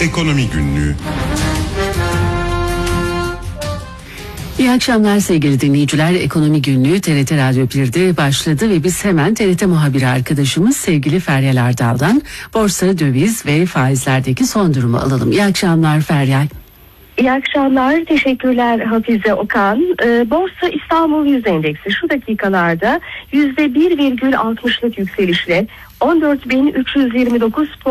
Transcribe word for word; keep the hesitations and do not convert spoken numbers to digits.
Ekonomi Günlüğü. İyi akşamlar sevgili dinleyiciler. Ekonomi Günlüğü T R T Radyo bir'de başladı ve biz hemen T R T muhabiri arkadaşımız sevgili Feryal Ardal'dan borsa, döviz ve faizlerdeki son durumu alalım. İyi akşamlar Feryal. İyi akşamlar, teşekkürler Hafize Okan. Ee, Borsa İstanbul Yüz Endeksi şu dakikalarda yüzde bir virgül altmışlık yükselişle on dört bin üç yüz yirmi dokuz